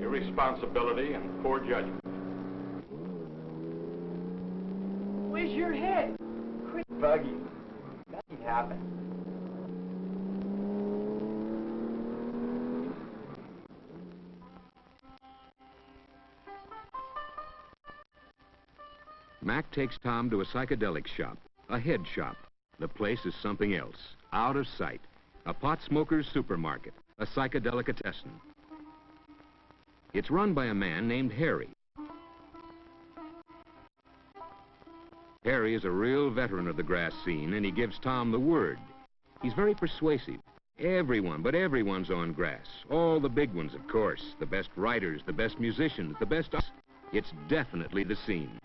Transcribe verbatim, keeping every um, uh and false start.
irresponsibility, and poor judgment. Where's your head? Quit bugging. Nothing happened. Mac takes Tom to a psychedelic shop, a head shop. The place is something else, out of sight. A pot smoker's supermarket, a psychedelicatessen. It's run by a man named Harry. Harry is a real veteran of the grass scene, and he gives Tom the word. He's very persuasive. Everyone, but everyone's on grass. All the big ones, of course. The best writers, the best musicians, the best... It's definitely the scene.